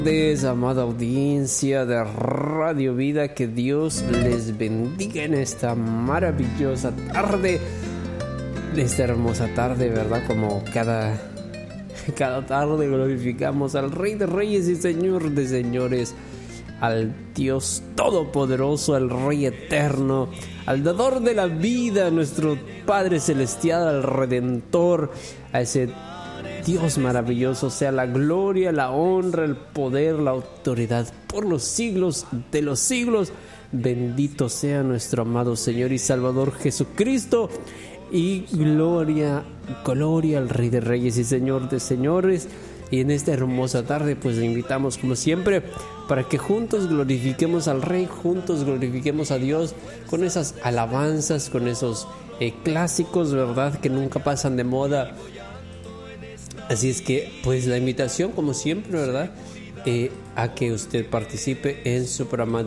Amada audiencia de Radio Vida, que Dios les bendiga en esta maravillosa tarde, esta hermosa tarde, ¿verdad? Como cada tarde glorificamos al Rey de Reyes y Señor de Señores, al Dios Todopoderoso, al Rey Eterno, al Dador de la vida, nuestro Padre Celestial, al Redentor, a ese Dios maravilloso. Sea la gloria, la honra, el poder, la autoridad por los siglos de los siglos. Bendito sea nuestro amado Señor y Salvador Jesucristo. Y gloria al Rey de Reyes y Señor de Señores. Y en esta hermosa tarde pues le invitamos como siempre para que juntos glorifiquemos al Rey, juntos glorifiquemos a Dios con esas alabanzas, con esos clásicos, ¿verdad? Que nunca pasan de moda. Así es que, pues la invitación, como siempre, ¿verdad? A que usted participe en su programa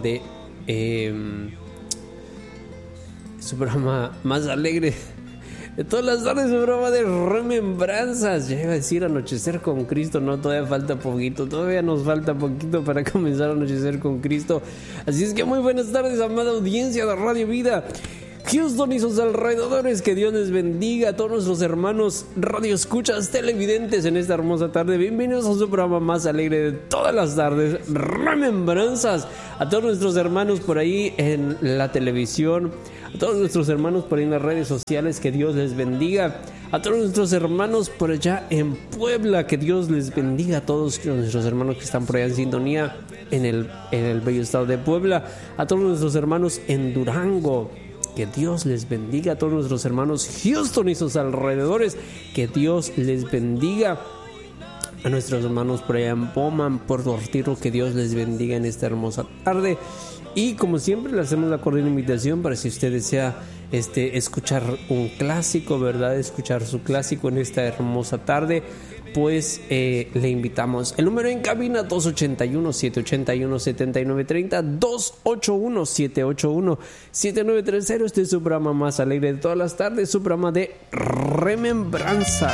su programa más alegre de todas las tardes, su programa de remembranzas. Ya iba a decir Anochecer con Cristo, no, todavía falta poquito, todavía nos falta poquito para comenzar a anochecer con Cristo. Así es que muy buenas tardes, amada audiencia de Radio Vida, Houston y sus alrededores, que Dios les bendiga a todos nuestros hermanos radioescuchas, televidentes en esta hermosa tarde. Bienvenidos a su programa más alegre de todas las tardes, Remembranzas. A todos nuestros hermanos por ahí en la televisión, a todos nuestros hermanos por ahí en las redes sociales, que Dios les bendiga. A todos nuestros hermanos por allá en Puebla, que Dios les bendiga. A todos nuestros hermanos que están por allá en sintonía en el bello estado de Puebla. A todos nuestros hermanos en Durango, que Dios les bendiga. A todos nuestros hermanos Houston y sus alrededores, que Dios les bendiga. A nuestros hermanos por allá en Bowman, Puerto Rico, que Dios les bendiga en esta hermosa tarde. Y como siempre le hacemos la cordial invitación para si usted desea escuchar un clásico, ¿verdad? Escuchar su clásico en esta hermosa tarde, pues le invitamos. El número en cabina 281-781-7930, 281-781-7930. Este es su programa más alegre de todas las tardes, su programa de Remembranza.